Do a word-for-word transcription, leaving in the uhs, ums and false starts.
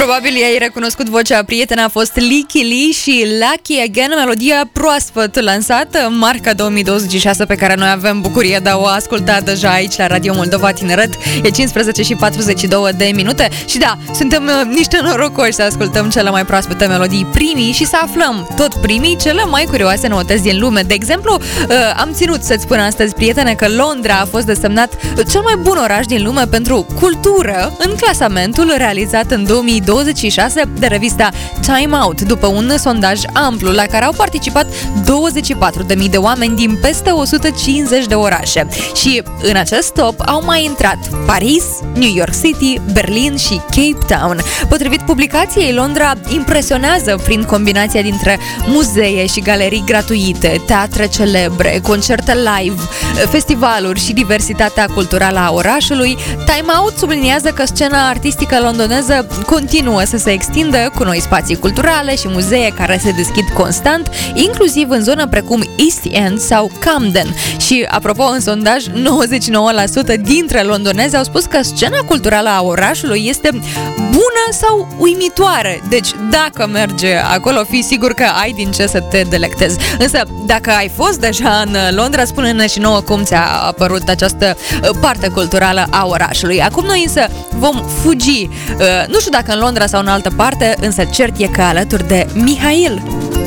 Probabil i-ai recunoscut vocea. Prietena a fost Licky Lee și Lucky Again, melodia proaspăt lansată, marca două mii douăzeci și șase pe care noi avem bucuria de a o asculta deja aici la Radio Moldova Tineret. E cincisprezece și patruzeci și două de minute și da, suntem uh, niște norocoși să ascultăm cele mai proaspete melodii, primii, și să aflăm tot primii cele mai curioase noutăți din lume. De exemplu, uh, am ținut să-ți spun astăzi, prietene, că Londra a fost desemnat cel mai bun oraș din lume pentru cultură în clasamentul realizat în două mii douăzeci și șase de revista Time Out, după un sondaj amplu la care au participat douăzeci și patru de mii de oameni din peste o sută cincizeci de orașe. Și în acest top au mai intrat Paris, New York City, Berlin și Cape Town. Potrivit publicației, Londra impresionează prin combinația dintre muzee și galerii gratuite, teatre celebre, concerte live, festivaluri și diversitatea culturală a orașului. Time Out subliniază că scena artistică londoneză continuă să se extindă cu noi spații culturale și muzee care se deschid constant, inclusiv în zone precum East End sau Camden. Și, apropo, în sondaj, nouăzeci și nouă la sută dintre londonezi au spus că scena culturală a orașului este bună sau uimitoare. Deci, dacă merge acolo, fii sigur că ai din ce să te delectezi. Însă, dacă ai fost deja în Londra, spune-ne și nouă cum ți-a apărut această parte culturală a orașului. Acum noi însă vom fugi, nu știu dacă în Londra sau în altă parte, însă cert e că alături de Mihail.